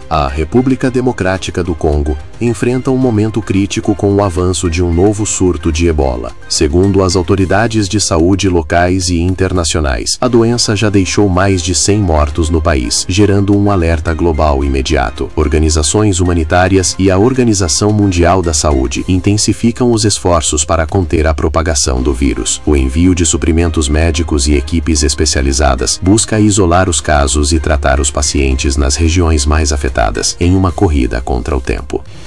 A República Democrática do Congo enfrenta um momento crítico com o avanço de um novo surto de ebola. Segundo as autoridades de saúde locais e internacionais, a doença já deixou mais de 100 mortos no país, gerando um alerta global imediato. Organizações humanitárias e a Organização Mundial da Saúde intensificam os esforços para conter a propagação do vírus. O envio de suprimentos médicos e equipes especializadas busca isolar os casos e tratar os pacientes nas regiões mais afetadas, em uma corrida contra o tempo.